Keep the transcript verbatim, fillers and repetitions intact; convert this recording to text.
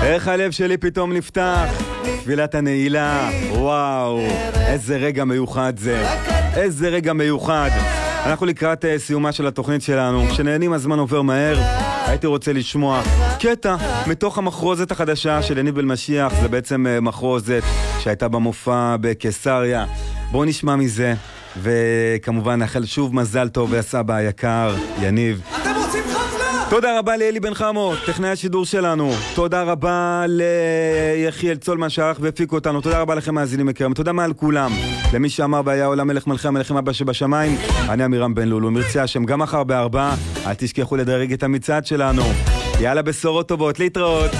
איך הלב שלי פתאום נפתח, תפילת הנעילה, וואו, איזה רגע מיוחד זה, איזה רגע מיוחד. אנחנו לקראת סיומה של התוכנית שלנו, כשנהנים הזמן עובר מהר. הייתי רוצה לשמוע קטע מתוך המחרוזת החדשה של יניב בן-משיח. זה בעצם מחרוזת שהייתה במופע בקיסריה. בואו נשמע מזה, וכמובן נאחל שוב מזל טוב לסבא היקר יניב. אתם רוצים חפלה? תודה רבה לאלי בן חמו, טכנאי השידור שלנו. תודה רבה ליחיאל צולמן שערך והפיק אותנו. תודה רבה לכם מאזינים יקרים. תודה מעל כולם למי שאמר והיה עולם מלך מלכי המלכים הבא שבשמיים. אני אמירם בן לולו, מרצי השם גם מחר בארבע. אל תשכחו לדרג את המצעד שלנו. יאללה, בשורות טובות, להתראות.